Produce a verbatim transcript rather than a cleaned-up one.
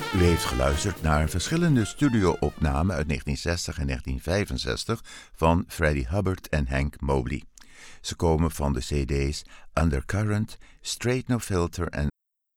U heeft geluisterd naar verschillende studio-opnamen uit negentien zestig en negentien vijfenzestig van Freddie Hubbard en Hank Mobley. Ze komen van de cd's Undercurrent, Straight No Filter en